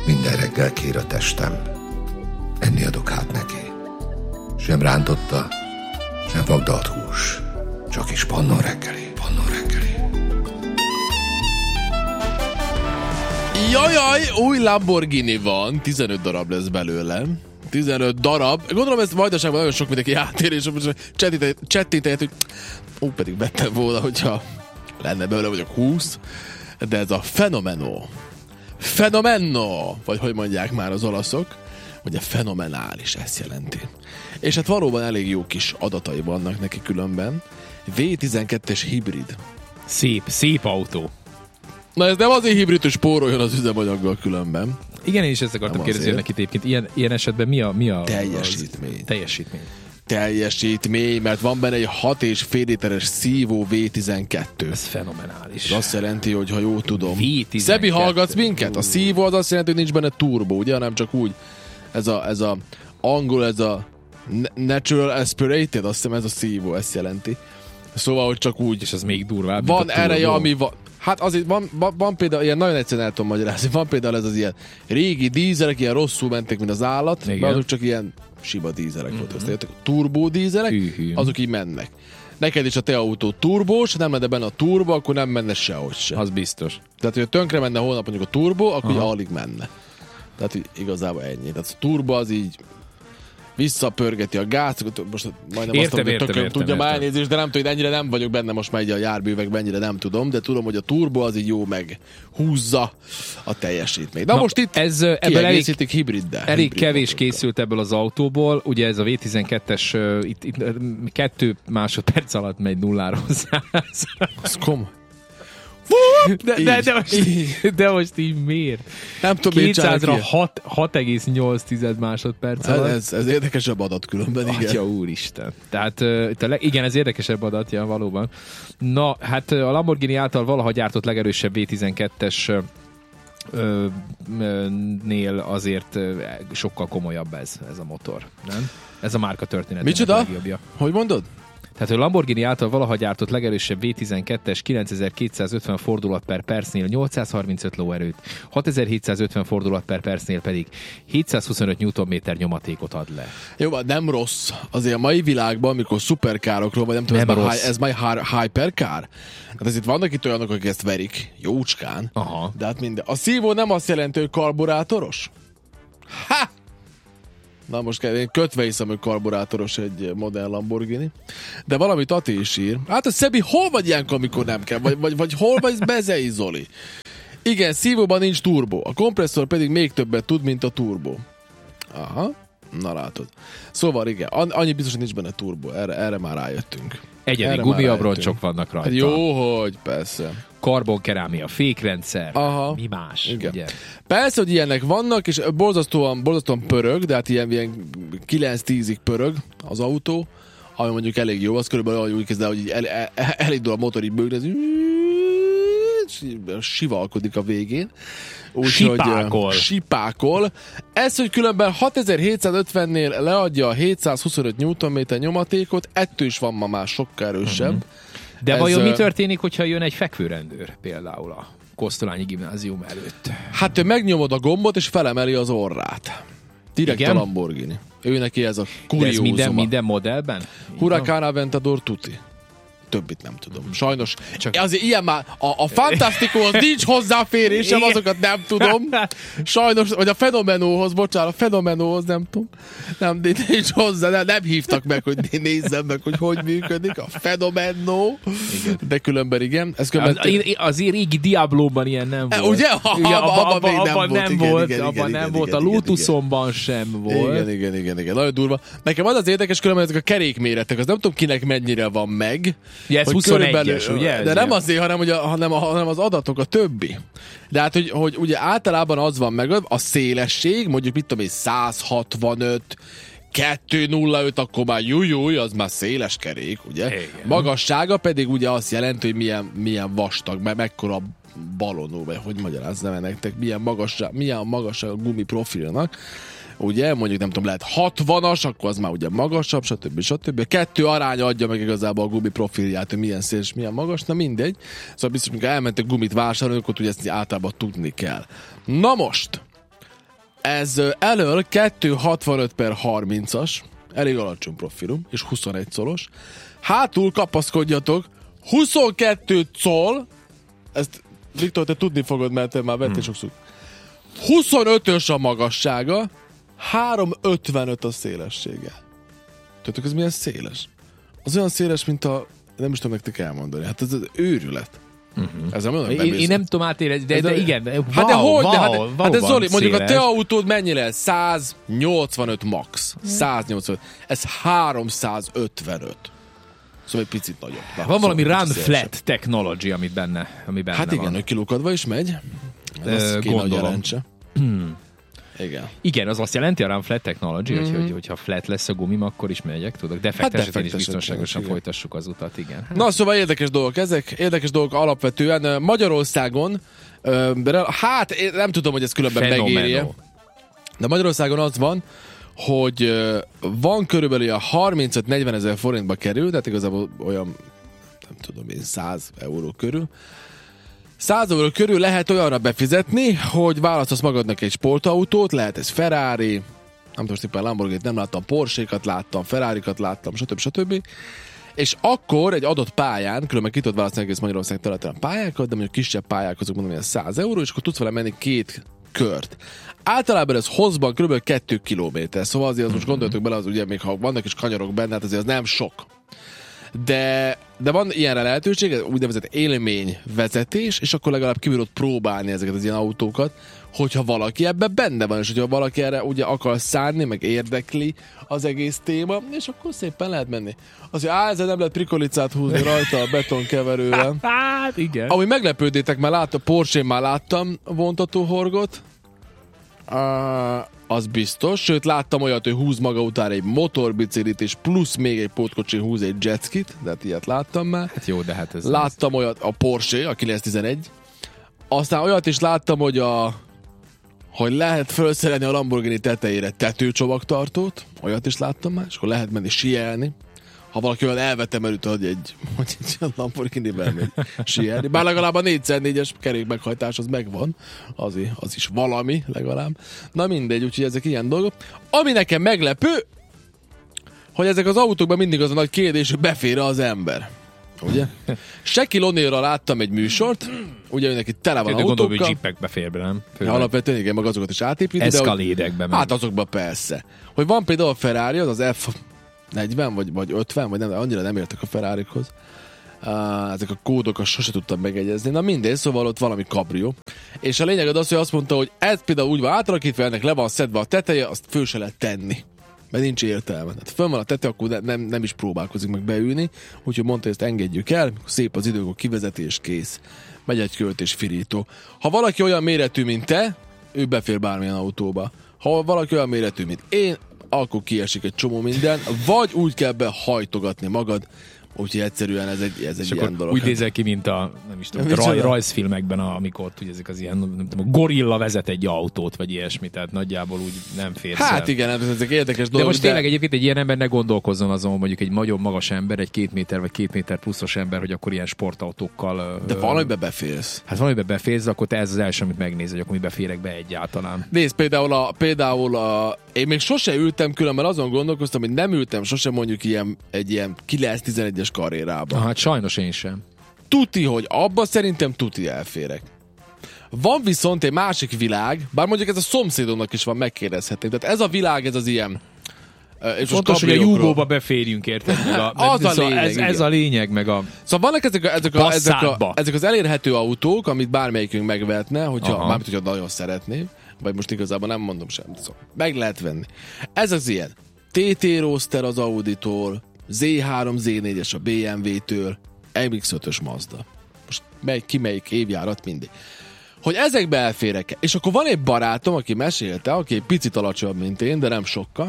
Minden reggel kér a testem. Enni adok hát neki. Sem rántotta, sem vagdalt hús. Csak is Pannon reggeli, Pannon reggeli. Jajaj, új Lamborghini van, 15 darab lesz belőle. 15 darab. Gondolom ezt vajdaságban nagyon sok mindenki átér, és csettintett, hogy pedig vettem volna, hogyha lenne belőle vagyok 20. De ez a Fenomeno, vagy hogy mondják már az olaszok, ugye fenomenális, ezt jelenti. És hát valóban elég jó kis adatai vannak neki különben. V12-es hibrid. Szép autó. Na ez nem azért hibrid, hogy spóroljon az üzemanyaggal különben. Igen, én is ezt akartam kérdezni nekik egyébként. Ilyen esetben mi a teljesítmény, mert van benne egy 6,5 literes szívó V12. Ez fenomenális. Ez azt jelenti, hogy ha jól tudom. V12. Szebi, hallgatsz minket? A szívó az azt jelenti, hogy nincs benne turbo, ugye? Hanem csak úgy. Ez a angol, ez a natural aspirated, azt hiszem ez a szívó, ezt jelenti. Szóval, hogy csak úgy. És az még durvább. Van ereje, ami van. Hát azért van például, ilyen nagyon egyszerűen el tudom magyarázni, van például ez az ilyen régi dízelek, ilyen rosszul mentek, mint az állat, de azok csak ilyen sima dízelek voltak. Turbó dízelek, azok így mennek. Neked is a te autó turbós, nem lenne benne a turbo, akkor nem menne sehogy se. Az biztos. Tehát, hogy tönkre menne holnap mondjuk a turbo, akkor így alig menne. Tehát, hogy igazából ennyi. Tehát a turbo az így visszapörgeti a gáz, most majdnem azt mondom, hogy tököm tudja már elnézést, de nem tudom, hogy ennyire nem vagyok benne most már így a járművekben, ennyire nem tudom, de tudom, hogy a turbo az így jó meg húzza a teljesítményt. Na most itt kiegészítik hibriddel. Elég kevés készült ebből az autóból, ugye ez a V12-es itt 2 másodperc alatt megy nullára hozzá. Az komoly. De most így miért? Nem tudom, 200-ra 6,8 másodperc alatt. Ez érdekesebb adat különben, igen. Atya úristen. Tehát igen, ez érdekesebb adat, ja, valóban. Na, hát a Lamborghini által valaha gyártott legerősebb V12-es nél azért sokkal komolyabb ez a motor, nem? Ez a márka történet. Micsoda? Hogy mondod? Tehát a Lamborghini által valaha gyártott legerősebb V12-es 9250 fordulat per percnél 835 lóerőt, 6750 fordulat per percnél pedig 725 Nm nyomatékot ad le. Jó, nem rossz. Azért a mai világban, amikor szuperkárokról, vagy nem tudom, ez már hyperkár. Hát ezért vannak itt olyanok, akik ezt verik jócskán. Aha. De hát minden. A szívó nem azt jelenti, hogy karburátoros? Ha! Na most én kötve hiszem, hogy karburátoros egy modern Lamborghini. De valamit Ati is ír. Hát a Szebi, hol vagy ilyenkor, amikor nem kell? Vagy hol vagy Bezei Zoli? Igen, szívóban nincs turbo. A kompresszor pedig még többet tud, mint a turbo. Aha, na látod. Szóval igen, annyi biztos, hogy nincs benne turbo. Erre már rájöttünk. Egyedi gumiabroncsok vannak rajta. Jó, hogy persze. Karbonkerámia, fékrendszer. Aha. Mi más, igen. Ugye? Persze, hogy ilyenek vannak, és borzasztóan pörög, de hát ilyen 9-10-ig pörög az autó, ami mondjuk elég jó, az körülbelül úgy kezdve, hogy így elindul a motor, így bőgni, sivalkodik a végén. Sipákol. Ez, hogy különben 6750-nél leadja a 725 Nm nyomatékot, ettől is van ma már sokkal erősebb. De vajon mi történik, hogyha jön egy fekvőrendőr például a Kosztolányi Gimnázium előtt? Hát ő megnyomod a gombot, és felemeli az orrát. Direkt igen? A Lamborghini. Ő neki ez a kuriózuma. De ez minden modellben? Huracán Aventador tuti. Többit nem tudom. Sajnos. Csak azért ilyen már a Fantasticohoz nincs hozzáférésem, azokat nem tudom. Sajnos, vagy a Fenomenóhoz, bocsánat, a Fenomenóhoz nem tudom. Nem, nincs hozzá, nem hívtak meg, hogy nézzem meg, hogy működik a Fenomeno. De különben igen. Ez azért régi Diablóban ilyen nem volt. Ugye? Abban nem volt. A Lotusomban sem volt. Igen. Nagyon durva. Nekem az érdekes, különben ezek a kerékméretek, az nem tudom kinek mennyire van meg. Ja, ez 21-es, ugye? De nem azért, hanem az adatok, a többi. De hát, hogy ugye általában az van meg, a szélesség, mondjuk mit tudom én, 165, 205, akkor már jújúj, az már széles kerék, ugye? Igen. Magassága pedig ugye azt jelenti, hogy milyen vastag, mert mekkora balonó, vagy hogy magyarázzam nektek, milyen magasság a gumi profilnak. Ugye, mondjuk nem tudom, lehet 60-as, akkor az már ugye magasabb, stb. A 2 arány adja meg igazából a gumi profilját, hogy milyen széles, milyen magas, na mindegy. Szóval biztos, amikor elmentek gumit vásárolni, akkor ugye ezt általában tudni kell. Na most, Ez elől 265/30-as, elég alacsony profilum, és 21 colos. Hátul kapaszkodjatok, 22 col, ezt Viktor, te tudni fogod, mert te már vettél sokszor. 25-ös a magassága, 3,55 a szélessége. Tudjátok, ez milyen széles? Az olyan széles, mint a... Nem is tudom nektek elmondani. Hát ez az őrület. Ez nem én nem tudom átérezni, de igen. Hát de hogy? Hát ez Zoli, mondjuk a te autód mennyi lesz? 185 max. 185. Ez 355. Szóval egy picit nagyobb. Van valami run flat technology, ami benne hát igen, van. hogy kilukadva is megy. Ez gondolom. Igen. Igen, az azt jelenti a run flat technology, hogyha flat lesz a gumim, akkor is megyek, tudok. Defekt esetén is biztonságosan folytassuk az utat, igen. Na, szóval érdekes dolgok ezek. Érdekes dolgok alapvetően. Magyarországon, hát nem tudom, hogy ez különben megéri. De Magyarországon az van, hogy van körülbelül a 35-40 ezer forintba kerül, tehát igazából olyan, nem tudom én, 100 euró körül. 100 euró körül lehet olyanra befizetni, hogy választasz magadnak egy sportautót, lehet ez Ferrari, nem tudom, éppen Lamborghini-t nem láttam, Porsche-kat láttam, Ferrari-kat láttam, stb. És akkor egy adott pályán, különben ki tudod választani egész Magyarország területen pályákat, de mondjuk kisebb pályák azok mondom, ilyen 100 euró, és akkor tudsz vele menni 2 kört. Általában ez hosszban kb. 2 kilométer, szóval azért most gondoljatok bele, az ugye még ha vannak is kanyarok benne, hát azért az nem sok. De van ilyenre lehetőség, úgynevezett élményvezetés, és akkor legalább ki tudod próbálni ezeket az ilyen autókat, hogyha valaki ebben benne van, és hogyha valaki erre ugye akar szánni, meg érdekli az egész téma, és akkor szépen lehet menni. Azért ezzel nem lehet prikolicát húzni rajta a betonkeverővel. Hát igen. Ami meglepődétek, mert Porsche-n már láttam vontatóhorgot, az biztos, sőt láttam olyat, hogy húz maga után egy motorbiciklit, és plusz még egy pótkocsi húz egy jetskit, de hát ilyet láttam már. Hát jó, de hát ez... Láttam olyat, a Porsche, a 911, aztán olyat is láttam, hogy lehet felszerelni a Lamborghini tetejére tetőcsomagtartót, olyat is láttam már, és akkor lehet menni síelni. Ha valaki olyan elvetemerült, hogy egy Lamborghini-ben megy síelni. Bár legalább a 4x4-es kerékmeghajtás az megvan, az is valami legalább. Na mindegy, úgyhogy ezek ilyen dolgok. Ami nekem meglepő, hogy ezek az autókban mindig az a nagy kérdés, hogy befér az ember. Ugye? Shaquille O'Nealra láttam egy műsort, ugye ő neki tele van autókkal. Gondolom, hogy jeepekbe fér be, nem? Ja, alapvetően igen, meg azokat is átépíti. Eszkalédekbe. Hát azokban persze. Hogy van például a Ferrari, az F40 vagy 50, vagy nem, annyira nem értek a Ferrarikhoz. Ezek a kódokat sose tudtam megegyezni. Na mindegy, szóval ott valami kabrió. És a lényeg az, hogy azt mondta, hogy ez például úgy van átalakítva, ennek le van szedve a teteje, azt föl se lehet tenni. Mert nincs értelme. Tehát fönn van a tete, akkor nem is próbálkozik meg beülni. Úgyhogy mondta, hogy ezt engedjük el, szép az idő, akkor kivezeti és kész. Megy egy költés firító. Ha valaki olyan méretű, mint te, ő befér bármilyen autóba. Ha valaki olyan méretű, mint én, akkor kiesik egy csomó minden, vagy úgy kell behajtogatni magad, úgyhogy egyszerűen ez egy ilyen dolog. Úgy nézel ki, mint nem is tudom, rajzfilmekben, amikor ott, ugye ezek az ilyen, nem tudom, gorilla vezet egy autót, vagy ilyesmi, tehát nagyjából úgy nem férsz el. Hát igen, ezek érdekes dolgok. De most tényleg egyébként egy ilyen ember ne gondolkozzon azon, mondjuk egy nagyon magas ember, egy 2 méter vagy 2 méter pluszos ember, hogy akkor ilyen sportautókkal... De valamibe beférsz. Hát valamibe beférsz, akkor te ez az első, amit megnéz, hogy akkor mi beférek be egyáltalán. Nézd, például én még sose ültem különben, azon gondolkoztam, hogy nem ültem sose mondjuk egy ilyen 9-11-es karrierába. Hát sajnos én sem. Tuti, hogy abba szerintem tuti elférek. Van viszont egy másik világ, bár mondjuk ez a szomszédomnak is van, megkérdezhetnék. Tehát ez a világ, ez az ilyen... És fontos, hogy a Jugóba beférjünk, érted? Ez a lényeg, meg a... Szóval vannak ezek az elérhető autók, amit bármelyikünk megvehetne, hogyha nagyon szeretné, vagy most igazából nem mondom semmit. Szóval meg lehet venni. Ez az ilyen. TT Roadster az Auditól, Z3, Z4-es a BMW-től, MX-5-ös Mazda. Most melyik évjárat, mindig. Hogy ezekbe elférek. És akkor van egy barátom, aki mesélte, aki egy picit alacsonyabb, mint én, de nem sokkal.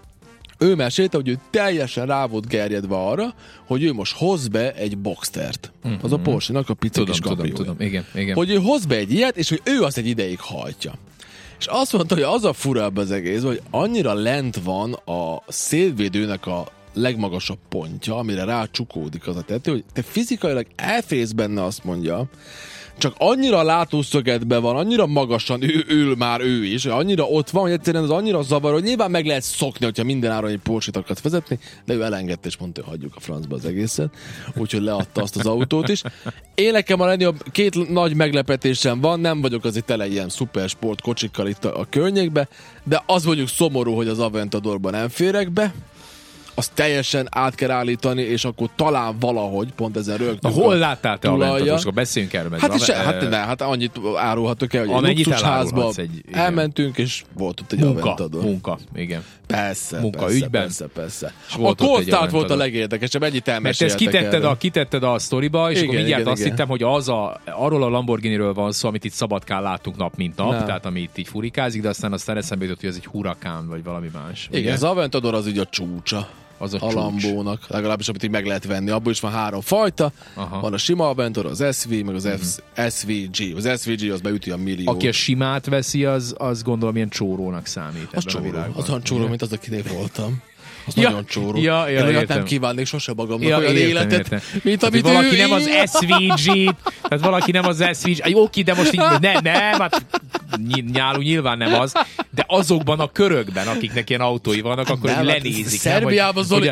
Ő mesélte, hogy ő teljesen rá volt gerjedve arra, hogy ő most hoz be egy Boxstert. Az a Porsche-nak a pici kis kabriója. Tudom. Igen. Hogy ő hoz be egy ilyet, és hogy ő azt egy ideig hajtja. És azt mondta, hogy az a fura ebben az egész, hogy annyira lent van a szélvédőnek a legmagasabb pontja, amire rácsukódik az a tető, hogy te fizikailag elférsz benne, azt mondja, csak annyira látószögetben van, annyira magasan ül már ő is, annyira ott van, hogy egyszerűen az annyira zavar, hogy nyilván meg lehet szokni, hogyha minden áron egy Porsche-t akarsz vezetni, de ő elengedte és mondta, hogy hagyjuk a francba az egészet, úgyhogy leadta azt az autót is. Én nekem a legnagyobb 2 nagy meglepetésem van, nem vagyok azért tele ilyen szupersport kocsikkal itt a környékbe, de az mondjuk szomorú, hogy az Aventadorban nem férek be, azt teljesen át kell állítani, és akkor talán valahogy, pont ezen rögtön. Hol láttál te Aventadort? Akkor beszéljünk erről. Hát annyit árulhatok el, hogy egy luxusházba elmentünk, és volt ott egy Aventador. Munka, igen. Persze. Munkaügyben. Persze. A Coldstart volt a legérdekesebb, ennyit elmeséltek. Mert ezt kitetted a sztoriba, és igen, akkor mindjárt azt hittem, hogy arról a Lamborghiniről van szó, amit itt Szabadkán láttunk nap, mint nap, tehát ami itt így furikázik, de aztán eszembe jutott, hogy ez egy Huracán, vagy valami más. Igen, az Aventador az így a csúcsa. Az a Lambónak, legalábbis amit így meg lehet venni. Abból is van 3 fajta. Aha. Van a sima Aventor, az SV, meg az SVG. Az SVG az beüti a millió. Aki a simát veszi, az gondolom ilyen csórónak számít ebben a világban. Az olyan csóró, mint az, akinél voltam. Az nagyon csóró. Én olyat nem kívánnék sosem magamnak olyan életet, mint amit valaki nem az SVG, tehát valaki nem az SVG, oké, de most így nem, hát nyálú nyilván nem az, de azokban a körökben, akiknek ilyen autói vannak, akkor nem, lenézik. Szerbiában Zoli,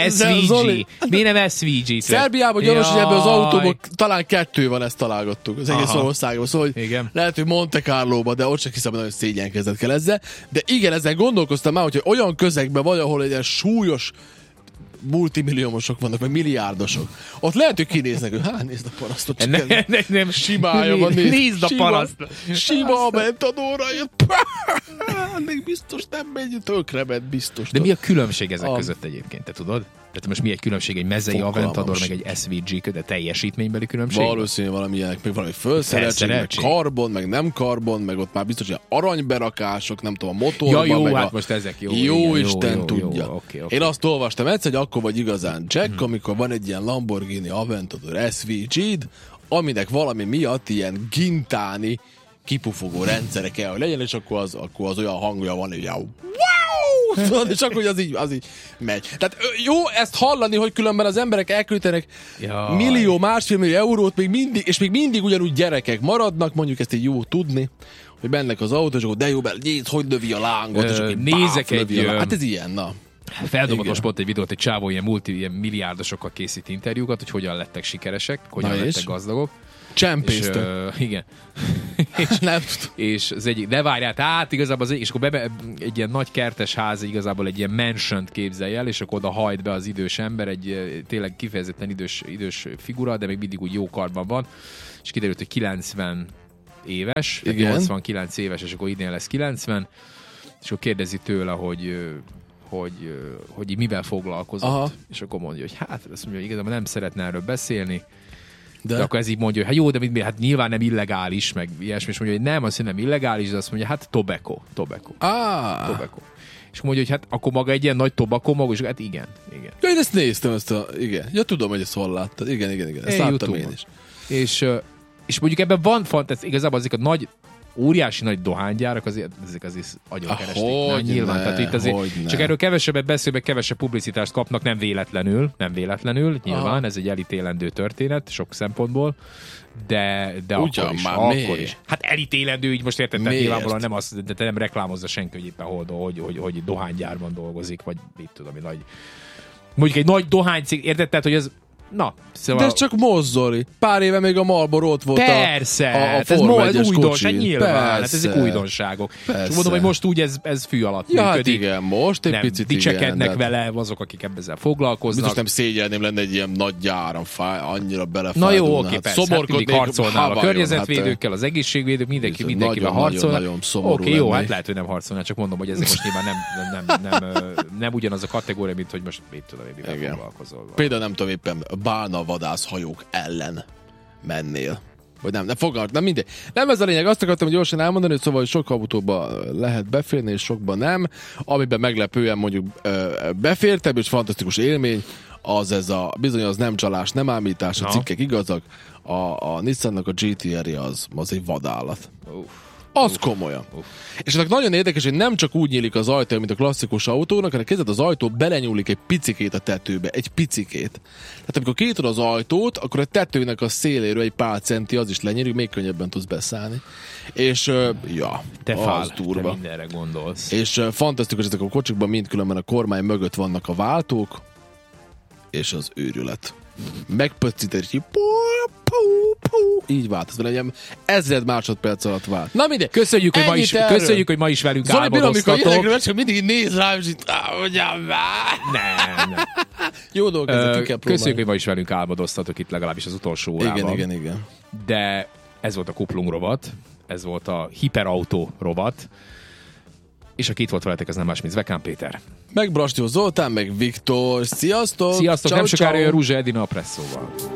miért nem SVG? Szerbiában gyanús, hogy ebből az autóból talán 2 van, ezt találgattuk az egész országban. Szóval lehet, hogy Monte Carlóba, de ott sem hiszem, hogy nagyon szégyenkezett kell ezzel. De igen, ezen gondolkoztam már, hogy olyan közegben vagy, ahol egy ilyen súlyos multimilliómosok vannak, vagy milliárdosok. Ott lehet, hogy kinéznek, hogy nézd a parasztot. Nem simája van. Nézd a parasztot. Sima Aventadorra jött. Még biztos nem megy, tökre ment, biztos. De mi a különbség ezek között egyébként, te tudod? Tehát most mi egy különbség, egy mezei Aventador, meg egy SVG, de teljesítménybeli különbség? Valószínűleg valamilyenek, meg valami felszereltség, meg karbon, meg nem karbon, meg ott már biztos, hogy aranyberakások, nem tudom, a motorban. Ja, jó, meg hát most ezek jó. Jó Isten tudja. Okay. Én azt olvastam egyszer, hogy akkor vagy igazán Jack, amikor van egy ilyen Lamborghini Aventador SVG-d, aminek valami miatt ilyen gintáni kipufogó rendszere kell, hogy legyen, és akkor az olyan hangja van, hogy wow! És akkor az így megy. Tehát jó ezt hallani, hogy különben az emberek elküldenek millió, másfél millió eurót, még mindig ugyanúgy gyerekek maradnak, mondjuk ezt így jó tudni, hogy bennek az autó, és akkor de jó, nézd, hogy lövi a lángot, és akkor nézek egy... Hát ez ilyen, na. Feldobott most pont egy videót, egy csávó ilyen milliárdosokkal készít interjúkat, hogy hogyan lettek sikeresek, hogyan lettek gazdagok. Csempésztő. Igen. és az egyik, de várjál, hát igazából és akkor egy ilyen nagy kertes ház, igazából egy ilyen mansiont képzelj el, és akkor oda hajt be az idős ember, egy tényleg kifejezetten idős figura, de még mindig úgy jó karban van, és kiderült, hogy 90 éves, 89 éves, és akkor idén lesz 90, és akkor kérdezi tőle, hogy mivel foglalkozott. Aha. És akkor mondja, hogy hát azt mondja, hogy igazából nem szeretne erről beszélni, de akkor ez így mondja, hogy hát jó, de hát nyilván nem illegális, meg ilyesmi, és mondja, hogy nem, azt nem illegális, de azt mondja, hát tobacco. Tobacco. És mondja, hogy hát akkor maga egy ilyen nagy tobacco maga, és hát igen. Ja, én ezt néztem, igen. Ja, tudom, hogy ezt hol láttad. Igen. Ezt láttam én is. És mondjuk ebben van fantázia, igazából ezek a nagy, óriási nagy dohánygyárak, ezek azért agyon keresték. Nyilván, tehát itt azért, csak erről kevesebbet beszélve, kevesebb publicitást kapnak, nem véletlenül, nyilván, ez egy elítélendő történet sok szempontból, de akkor is. Hát elítélendő, így most érted, tehát nyilvánvalóan nem az, de nem reklámozza senki, hogy éppen hogy dohánygyárban dolgozik, vagy mit tudom, mondjuk egy nagy dohánycég, érted, tehát, hogy ez szóval... De ez csak mozzoli. Pár éve még a Marlboro ott volt persze, a Forma 1-es újdonság, nyilván, hát ezek újdonságok. Persze. És mondom, hogy most úgy ez fű alatt működik. Hát igen, most egy picit dicsekednek vele azok, akik ezzel foglalkoznak. Biztos nem szégyelném lenne egy ilyen nagy gyáram, annyira belefájdulna. Na jó, oké, persze, hát mindig harcolnál a környezetvédőkkel, az egészségvédők, mindenkivel harcolnál. Oké, jó, hát lehet, hogy nem harcolnál, csak mondom, hogy ezek most nyilván nem ugyanaz a kategória, mint hogy most mit tudom, mivel foglalkozol. Például nem tudom éppen bálna vadászhajók ellen mennél. Vagy nem mindegy. Nem ez a lényeg, azt akartam gyorsan elmondani, hogy szóval hogy sok autóba lehet beférni, és sokban nem. Amiben meglepően mondjuk befértem, és fantasztikus élmény, az ez a bizony az nem csalás, nem ámítás, a cikkek igazak. A Nissannak a GT-re az egy vadállat. Az komolyan. És ennek nagyon érdekes, hogy nem csak úgy nyílik az ajtó, mint a klasszikus autónak, hanem kezdett az ajtó belenyúlik egy picikét a tetőbe. Egy picikét. Tehát amikor kinyitod az ajtót, akkor a tetőnek a széléről egy pár centi az is lenyílik, még könnyebben tudsz beszállni. És te az durva. Te mindenre gondolsz. És fantasztikus, ezek a kocsikban mind különben a kormány mögött vannak a váltók, és az őrület. Megpöccíted, hogy így vált. Ez egy 1000 másodperc alatt vált. Na mindegy. Köszönjük, hogy ma is velünk Zoli, álmodoztatok. Zoli, amikor csak mindig néz rám, és itt, ugyan már. Nem. Jó dolog, ezzel ki kell próbálni. Köszönjük, hogy ma is velünk álmodoztatok itt legalábbis az utolsó órában. Igen. De ez volt a Kuplung rovat, ez volt a Hiperautó rovat, és aki itt volt veletek, ez nem más, mint Zvekán Péter. Meg Brastyó Zoltán, meg Viktor. Sziasztok! Sziasztok, Ciao, nem sokára ciao. jön Ruzsa Edina a Presszóval.